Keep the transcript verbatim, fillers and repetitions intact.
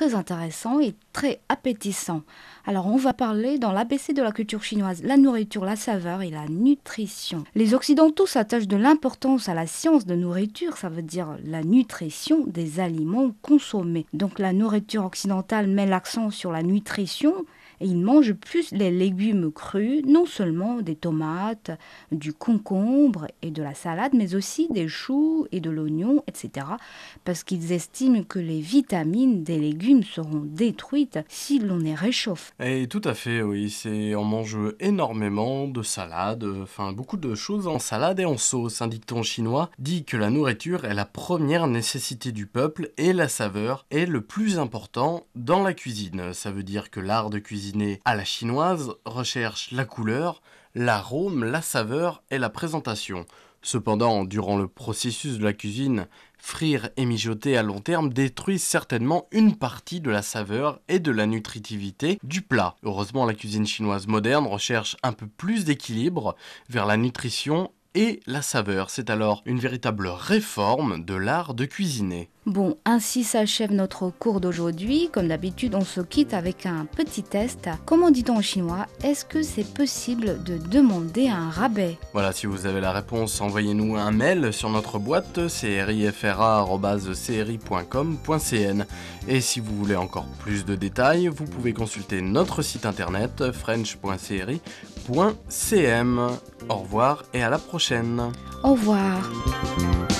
très intéressant et très appétissant. Alors on va parler dans l'A B C de la culture chinoise, la nourriture, la saveur et la nutrition. Les Occidentaux s'attachent de l'importance à la science de nourriture, ça veut dire la nutrition des aliments consommés. Donc la nourriture occidentale met l'accent sur la nutrition et ils mangent plus les légumes crus, non seulement des tomates, du concombre et de la salade, mais aussi des choux et de l'oignon, et cetera. Parce qu'ils estiment que les vitamines des légumes seront détruites si l'on les réchauffe. Et tout à fait, oui, c'est on mange énormément de salade, euh, enfin beaucoup de choses en salade et en sauce. Un dicton chinois dit que la nourriture est la première nécessité du peuple et la saveur est le plus important dans la cuisine. Ça veut dire que l'art de cuisiner à la chinoise recherche la couleur, l'arôme, la saveur et la présentation. Cependant, durant le processus de la cuisine, frire et mijoter à long terme détruisent certainement une partie de la saveur et de la nutritivité du plat. Heureusement, la cuisine chinoise moderne recherche un peu plus d'équilibre vers la nutrition et la saveur. C'est alors une véritable réforme de l'art de cuisiner. Bon, ainsi s'achève notre cours d'aujourd'hui. Comme d'habitude, on se quitte avec un petit test. Comment dit-on en chinois? Est-ce que c'est possible de demander un rabais? Voilà, si vous avez la réponse, envoyez-nous un mail sur notre boîte c r i f r a arobase c r i point com point c n. Et si vous voulez encore plus de détails, vous pouvez consulter notre site internet french point c r i point c m. Au revoir et à la prochaine. Au revoir.